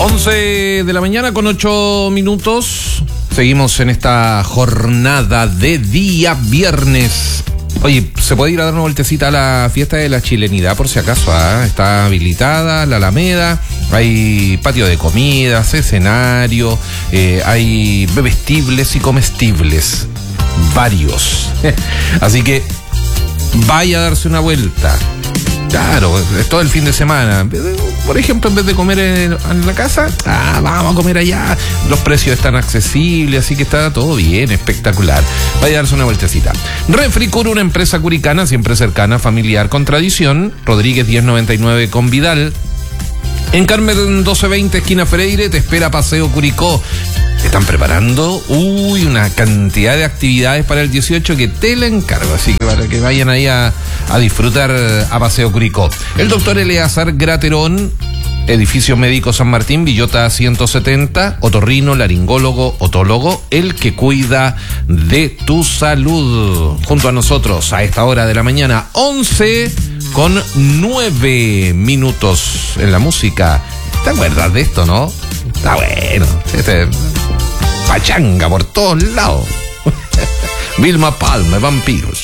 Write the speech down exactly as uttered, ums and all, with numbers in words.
once de la mañana con ocho minutos. Seguimos en esta jornada de día viernes. Oye, ¿se puede ir a dar una vueltecita a la fiesta de la chilenidad por si acaso? ¿Ah? Está habilitada la Alameda, hay patio de comidas, escenario, eh, hay bebestibles y comestibles, varios. Así que vaya a darse una vuelta. Claro, es todo el fin de semana. Por ejemplo, en vez de comer en, en la casa, ah, vamos a comer allá. Los precios están accesibles, así que está todo bien, espectacular. Vaya a darse una vueltecita. Refricur, una empresa curicana, siempre cercana, familiar, con tradición. Rodríguez diez noventa y nueve con Vidal. En Carmen doce veinte, esquina Freire, te espera Paseo Curicó. Están preparando, uy, una cantidad de actividades para el dieciocho que te la encargo, así que para que vayan ahí a, a disfrutar a Paseo Curicó. El doctor Eleazar Graterón, Edificio Médico San Martín, Villota ciento setenta, otorrino, laringólogo, otólogo, el que cuida de tu salud. Junto a nosotros a esta hora de la mañana, once con nueve minutos en la música. ¿Te acuerdas de esto, no? Está bueno, este... pachanga por todos lados. Vilma Palma, Vampiros.